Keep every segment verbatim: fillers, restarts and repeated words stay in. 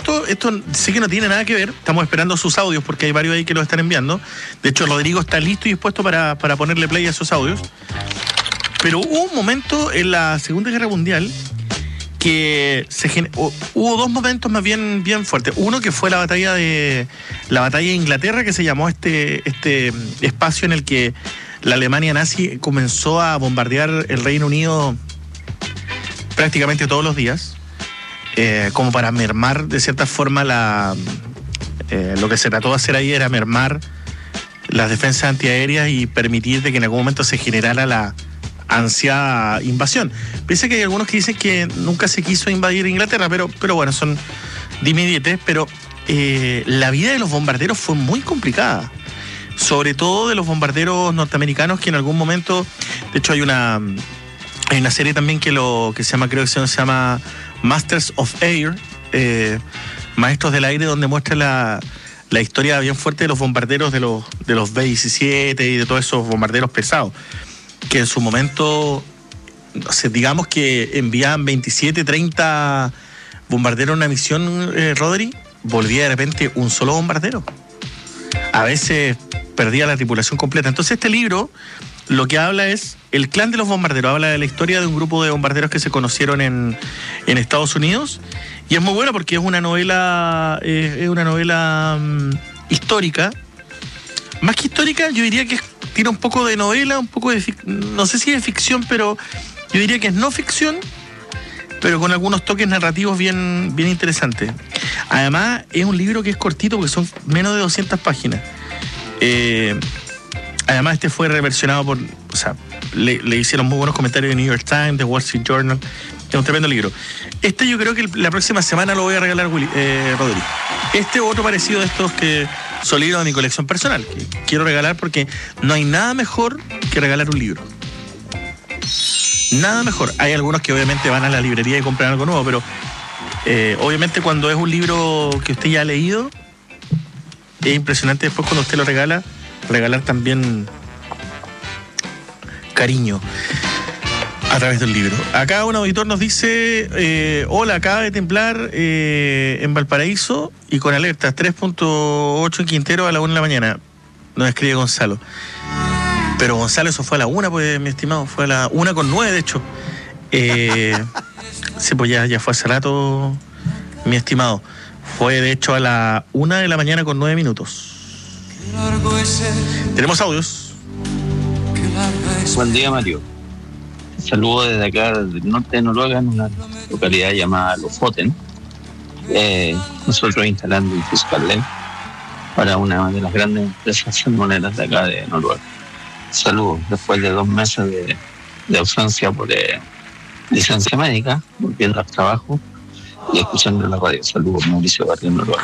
esto, esto sé que no tiene nada que ver. Estamos esperando sus audios porque hay varios ahí que lo están enviando. De hecho, Rodrigo está listo y dispuesto para, para ponerle play a esos audios. Pero hubo un momento en la Segunda Guerra Mundial que se gener... hubo dos momentos más bien, bien fuertes. Uno que fue la batalla de la batalla de Inglaterra, que se llamó este, este espacio en el que la Alemania nazi comenzó a bombardear el Reino Unido prácticamente todos los días, eh, como para mermar de cierta forma la eh, lo que se trató de hacer ahí era mermar las defensas antiaéreas y permitir de que en algún momento se generara la ansiada invasión. Piensa que hay algunos que dicen que nunca se quiso invadir Inglaterra, pero, pero bueno, son dimidientes, pero eh, la vida de los bombarderos fue muy complicada, sobre todo de los bombarderos norteamericanos que en algún momento, de hecho hay una hay una serie también que lo que se llama, creo que se llama Masters of Air, eh, Maestros del Aire, donde muestra la, la historia bien fuerte de los bombarderos de los, de los B diecisiete y de todos esos bombarderos pesados, que en su momento, no sé, digamos que enviaban veintisiete, treinta bombarderos a una misión, eh, Rodri, volvía de repente un solo bombardero. A veces perdía la tripulación completa. Entonces este libro lo que habla es el clan de los bombarderos, habla de la historia de un grupo de bombarderos que se conocieron en, en Estados Unidos, y es muy bueno porque es una novela, eh, es una novela um, histórica. Más que histórica, yo diría que es tiene un poco de novela, un poco de, no sé si es ficción, pero yo diría que es no ficción, pero con algunos toques narrativos bien, bien interesantes. Además, es un libro que es cortito porque son menos de doscientas páginas. Eh, además, este fue reversionado por, o sea, le, le hicieron muy buenos comentarios de New York Times, de Wall Street Journal. Es un tremendo libro. Este yo creo que la próxima semana lo voy a regalar, Willy, eh, Rodri. Este otro parecido de estos que son libros de mi colección personal, que quiero regalar porque no hay nada mejor que regalar un libro. Nada mejor. Hay algunos que obviamente van a la librería y compran algo nuevo, pero eh, obviamente cuando es un libro que usted ya ha leído, es impresionante después cuando usted lo regala, regalar también cariño a través del libro. Acá un auditor nos dice, eh, hola, acaba de temblar eh, en Valparaíso y con alertas tres punto ocho en Quintero a la una de la mañana. Nos escribe Gonzalo. Pero Gonzalo, eso fue a la una, pues, mi estimado, fue a la una con nueve, de hecho. Eh, sí, pues ya, ya fue hace rato, mi estimado. Fue, de hecho, a la una de la mañana con nueve minutos. Tenemos audios. Buen día, Mario. Saludos desde acá, del norte de Noruega, en una localidad llamada Lofoten. Eh, nosotros instalando un Fiscal Lab para una de las grandes empresas salmoneras de acá de Noruega. Saludos, después de dos meses de, de ausencia por eh, licencia médica, volviendo al trabajo y escuchando la radio. Saludos, Mauricio Barrio, Noruega.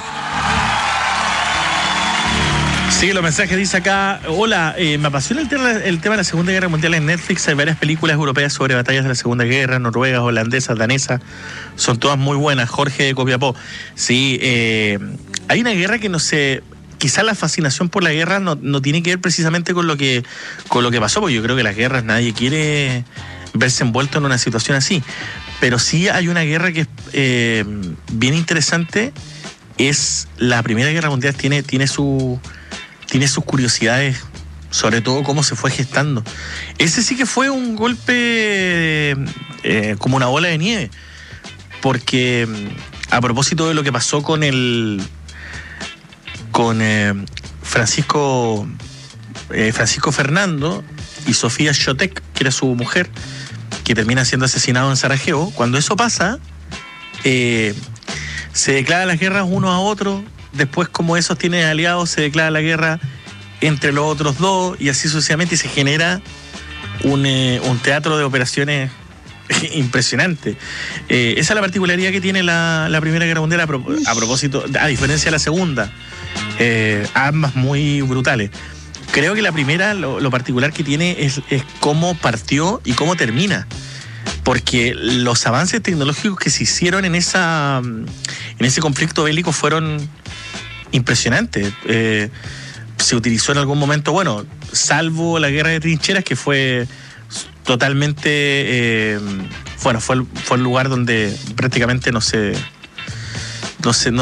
Sí, los mensajes dice acá, hola, eh, me apasiona el tema, el tema de la Segunda Guerra Mundial en Netflix. Hay varias películas europeas sobre batallas de la Segunda Guerra, noruegas, holandesas, danesas. Son todas muy buenas. Jorge de Copiapó. Sí, eh, hay una guerra que no sé, quizás la fascinación por la guerra no, no tiene que ver precisamente con lo que, con lo que pasó, porque yo creo que las guerras nadie quiere verse envuelto en una situación así. Pero sí hay una guerra que es eh, bien interesante, es la Primera Guerra Mundial, tiene, tiene su... tiene sus curiosidades, sobre todo cómo se fue gestando. Ese sí que fue un golpe eh, como una bola de nieve, porque a propósito de lo que pasó con el con eh, Francisco eh, Francisco Fernando y Sofía Shotek, que era su mujer, que termina siendo asesinado en Sarajevo. Cuando eso pasa, eh, se declaran las guerras uno a otro. Después, como esos tienen aliados, se declara la guerra entre los otros dos y así sucesivamente, y se genera un, eh, un teatro de operaciones impresionante. Eh, esa es la particularidad que tiene la, la Primera Guerra Mundial a, pro, a propósito, a diferencia de la Segunda. Eh, ambas muy brutales. Creo que la primera, lo, lo particular que tiene es, es cómo partió y cómo termina. Porque los avances tecnológicos que se hicieron en esa en ese conflicto bélico fueron impresionantes. Eh, se utilizó en algún momento, bueno, salvo la guerra de trincheras, que fue totalmente, eh, bueno, fue, fue el lugar donde prácticamente no se, no se, no